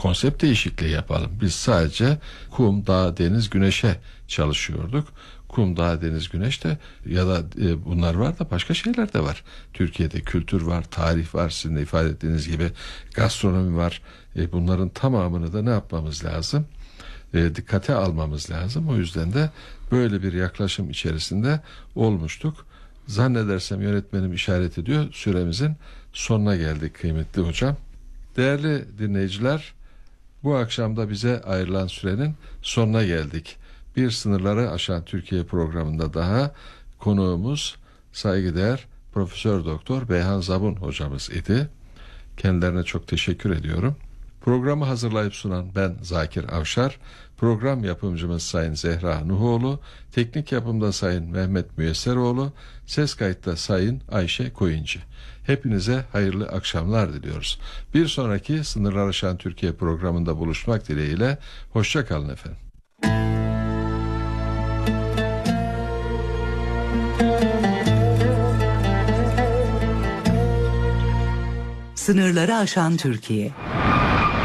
konsept değişikliği yapalım. Biz sadece kum, dağ, deniz, güneşe çalışıyorduk. Kum, dağ, deniz, güneş de ya da bunlar var da başka şeyler de var. Türkiye'de kültür var, tarih var, sizin de ifade ettiğiniz gibi gastronomi var. Bunların tamamını da ne yapmamız lazım? Dikkate almamız lazım. O yüzden de böyle bir yaklaşım içerisinde olmuştuk. Zannedersem yönetmenim işaret ediyor. Süremizin sonuna geldik kıymetli hocam. Değerli dinleyiciler, bu akşam da bize ayrılan sürenin sonuna geldik. Bir Sınırları Aşan Türkiye programında daha konuğumuz saygıdeğer Profesör Doktor Beyhan Zabun hocamız idi. Kendilerine çok teşekkür ediyorum. Programı hazırlayıp sunan ben Zakir Avşar, program yapımcımız Sayın Zehra Nuhoğlu, teknik yapımda Sayın Mehmet Müyesseroğlu, ses kayıtta Sayın Ayşe Koyuncu. Hepinize hayırlı akşamlar diliyoruz. Bir sonraki Sınırlar Aşan Türkiye programında buluşmak dileğiyle, hoşça kalın efendim. Sınırları Aşan Türkiye.